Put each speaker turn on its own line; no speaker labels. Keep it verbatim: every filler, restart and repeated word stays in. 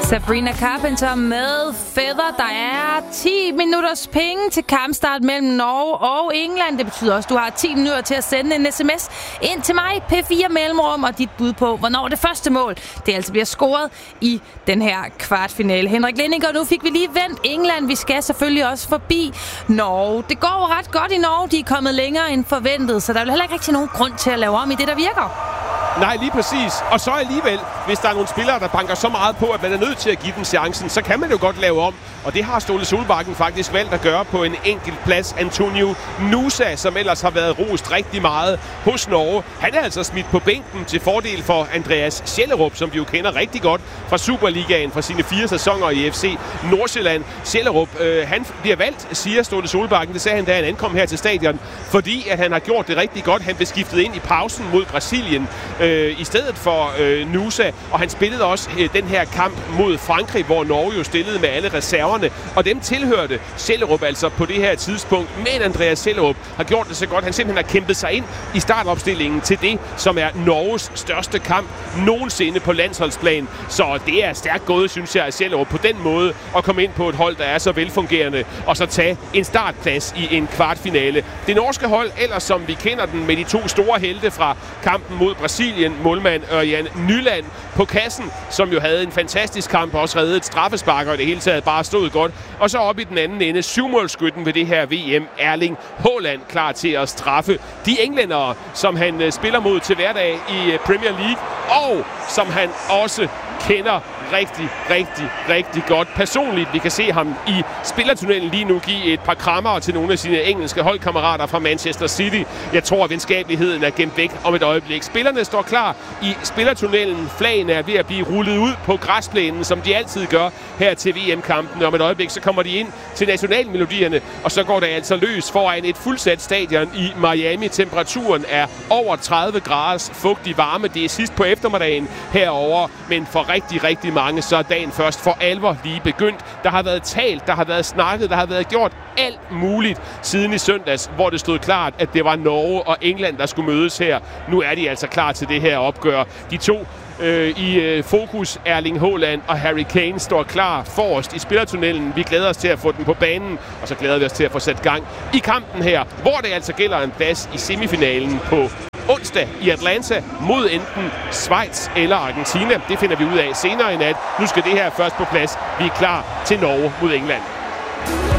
Sabrina Carpenter med Feather. Der er ti minutters penge til kampstart mellem Norge og England. Det betyder også, at du har ti minutter til at sende en sms ind til mig, P fire Mellemrum, og dit bud på, hvornår det første mål, det altså bliver scoret i den her kvartfinale. Henrik Lindinger, nu fik vi lige vendt England. Vi skal selvfølgelig også forbi Norge. Det går ret godt i Norge. De er kommet længere end forventet, så der er heller ikke rigtig nogen grund til at lave om i det, der virker.
Nej, lige præcis. Og så alligevel, hvis der er nogle spillere, der banker så meget på, at man er nødt til at give dem chancen, så kan man jo godt lave om. Og det har Ståle Solbakken faktisk valgt at gøre på en enkelt plads. Antonio Nusa, som ellers har været rost rigtig meget hos Norge, han er altså smidt på bænken til fordel for Andreas Schellerup, som vi jo kender rigtig godt fra Superligaen, fra sine fire sæsoner i F C Nordsjælland. Schellerup, øh, han bliver valgt, siger Ståle Solbakken. Det sagde han, da han ankom her til stadion, fordi at han har gjort det rigtig godt. Han blev skiftet ind i pausen mod Brasilien øh, i stedet for øh, Nusa, og han spillede også øh, den her kamp mod Frankrig, hvor Norge jo stillede med alle reserverne, og dem tilhørte Schellerup altså på det her tidspunkt. Men Andreas Schellerup har gjort det så godt. Han simpelthen har kæmpet sig ind i startopstillingen til det, som er Norges største kamp nogensinde på landsholdsplan. Så det er stærkt gået, synes jeg, af Schellerup på den måde at komme ind på et hold, der er så velfungerende, og så tage en startplads i en kvartfinale. Det norske hold, ellers som vi kender den, med de to store helte fra kampen mod Brasilien, målmand Ørjan Nyland på kassen, som jo havde en fantastisk kamp og også reddede et straffespark, og i det hele taget bare stod godt. Og så op i den anden ende, syvmålsskytten ved det her V M, Erling Haaland, klar til at straffe de englændere, som han uh, spiller mod til hverdag i uh, Premier League, og som han også kender rigtig, rigtig, rigtig godt personligt. Vi kan se ham i spillertunnelen lige nu give et par krammer til nogle af sine engelske holdkammerater fra Manchester City. Jeg tror, at venskabeligheden er gemt væk om et øjeblik. Spillerne står klar i spillertunnelen. Flagene er ved at blive rullet ud på græsplænen, som de altid gør her til V M-kampen. Om et øjeblik, så kommer de ind til nationalmelodierne, og så går der altså løs foran et fuldsat stadion i Miami. Temperaturen er over tredive graders fugtig varme. Det er sidst på eftermiddagen herover, men for rigtig, rigtig mange, så er dagen først for alvor lige begyndt. Der har været talt, der har været snakket, der har været gjort alt muligt siden i søndags, hvor det stod klart, at det var Norge og England, der skulle mødes her. Nu er de altså klar til det her opgør. De to øh, i øh, fokus, Erling Haaland og Harry Kane, står klar forrest i spillertunnelen. Vi glæder os til at få den på banen, og så glæder vi os til at få sat gang i kampen her, hvor det altså gælder en plads i semifinalen på onsdag i Atlanta mod enten Schweiz eller Argentina. Det finder vi ud af senere i nat. Nu skal det her først på plads. Vi er klar til Norge mod England.